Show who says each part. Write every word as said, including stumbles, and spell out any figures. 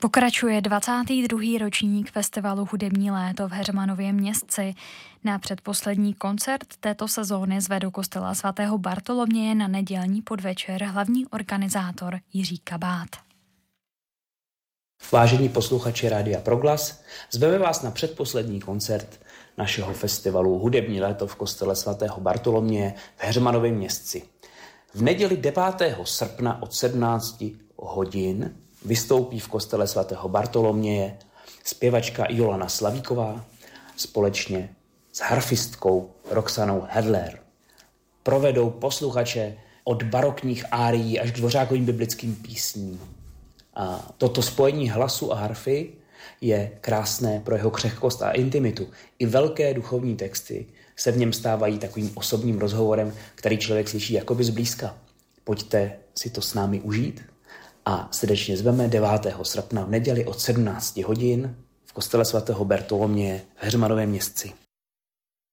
Speaker 1: Pokračuje dvacátý druhý ročník festivalu Hudební léto v Heřmanově Městci. Na předposlední koncert této sezóny zve do kostela svatého Bartoloměje na nedělní podvečer hlavní organizátor Jiří Kabát.
Speaker 2: Vážení posluchači Rádia Proglas, zveme vás na předposlední koncert našeho festivalu Hudební léto v kostele svatého Bartoloměje v Heřmanově Městci. V neděli devátého srpna od sedmnácti hodin vystoupí v kostele svatého Bartoloměje zpěvačka Jolana Slavíková společně s harfistkou Roxanou Hedler. Provedou posluchače od barokních árií až k dvořákovým biblickým písním. A toto spojení hlasu a harfy je krásné pro jeho křehkost a intimitu. I velké duchovní texty se v něm stávají takovým osobním rozhovorem, který člověk slyší jakoby zblízka. Pojďte si to s námi užít a srdečně zveme devátého srpna v neděli od sedmnácti hodin v kostele svatého Bartoloměje v Heřmanově Městci.